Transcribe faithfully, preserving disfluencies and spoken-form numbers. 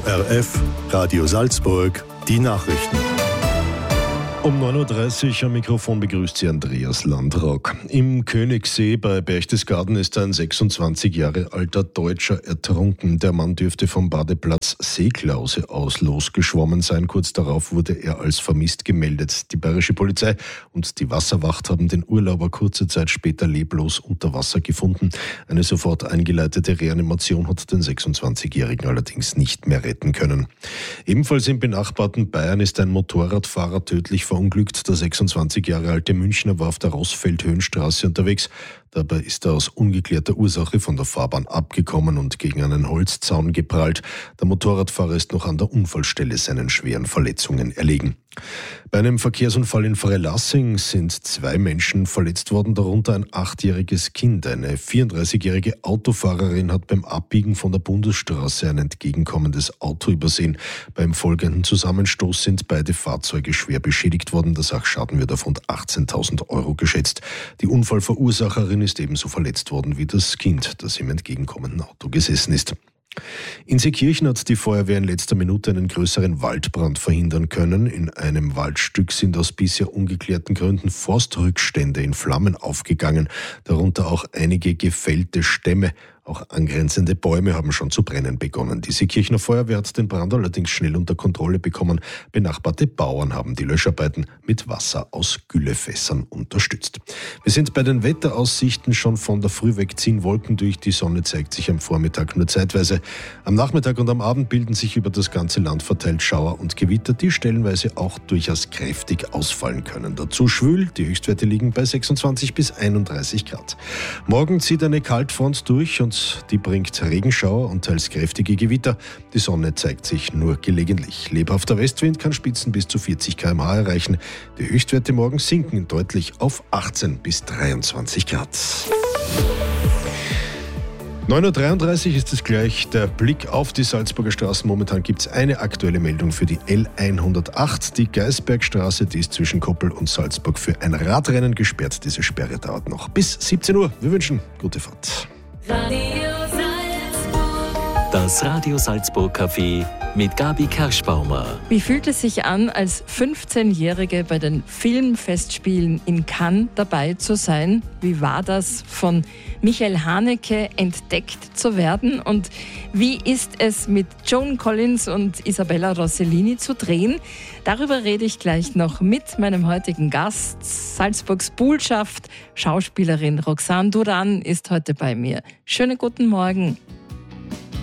O R F, Radio Salzburg, die Nachrichten. Um neun Uhr dreißig am Mikrofon begrüßt Sie Andreas Landrock. Im Königssee bei Berchtesgaden ist ein sechsundzwanzig Jahre alter Deutscher ertrunken. Der Mann dürfte vom Badeplatz Seeklause aus losgeschwommen sein. Kurz darauf wurde er als vermisst gemeldet. Die bayerische Polizei und die Wasserwacht haben den Urlauber kurze Zeit später leblos unter Wasser gefunden. Eine sofort eingeleitete Reanimation hat den sechsundzwanzigjährigen allerdings nicht mehr retten können. Ebenfalls im benachbarten Bayern ist ein Motorradfahrer tödlich verunglückt. Der sechsundzwanzig Jahre alte Münchner war auf der Rossfeld-Höhenstraße unterwegs. Dabei ist er aus ungeklärter Ursache von der Fahrbahn abgekommen und gegen einen Holzzaun geprallt. Der Motorradfahrer ist noch an der Unfallstelle seinen schweren Verletzungen erlegen. Bei einem Verkehrsunfall in Freilassing sind zwei Menschen verletzt worden, darunter ein achtjähriges Kind. Eine vierunddreißigjährige Autofahrerin hat beim Abbiegen von der Bundesstraße ein entgegenkommendes Auto übersehen. Beim folgenden Zusammenstoß sind beide Fahrzeuge schwer beschädigt worden. Der Sachschaden wird auf rund achtzehntausend Euro geschätzt. Die Unfallverursacherin ist ebenso verletzt worden wie das Kind, das im entgegenkommenden Auto gesessen ist. In Seekirchen hat die Feuerwehr in letzter Minute einen größeren Waldbrand verhindern können. In einem Waldstück sind aus bisher ungeklärten Gründen Forstrückstände in Flammen aufgegangen, darunter auch einige gefällte Stämme. Auch angrenzende Bäume haben schon zu brennen begonnen. Die Seekirchener Feuerwehr hat den Brand allerdings schnell unter Kontrolle bekommen. Benachbarte Bauern haben die Löscharbeiten mit Wasser aus Güllefässern unterstützt. Wir sind bei den Wetteraussichten schon von der Früh weg, ziehen Wolken durch. Die Sonne zeigt sich am Vormittag nur zeitweise. Am Nachmittag und am Abend bilden sich über das ganze Land verteilt Schauer und Gewitter, die stellenweise auch durchaus kräftig ausfallen können. Dazu schwül, die Höchstwerte liegen bei sechsundzwanzig bis einunddreißig Grad. Morgen zieht eine Kaltfront durch und die bringt Regenschauer und teils kräftige Gewitter. Die Sonne zeigt sich nur gelegentlich. Lebhafter Westwind kann Spitzen bis zu vierzig Kilometer pro Stunde erreichen. Die Höchstwerte morgen sinken deutlich auf achtzehn bis dreiundzwanzig Grad. neun Uhr dreiunddreißig ist es gleich der Blick auf die Salzburger Straßen. Momentan gibt es eine aktuelle Meldung für die L hundertacht. Die Geisbergstraße, die ist zwischen Koppel und Salzburg für ein Radrennen gesperrt. Diese Sperre dauert noch bis siebzehn Uhr. Wir wünschen gute Fahrt. Radio Salzburg. Das Radio Salzburg Café mit Gabi Kerschbaumer. Wie fühlt es sich an, als fünfzehnjährige bei den Filmfestspielen in Cannes dabei zu sein? Wie war das, von Michael Haneke entdeckt zu werden? Und wie ist es, mit Joan Collins und Isabella Rossellini zu drehen? Darüber rede ich gleich noch mit meinem heutigen Gast. Salzburgs Buhlschaft, Schauspielerin Roxane Duran ist heute bei mir. Schönen guten Morgen.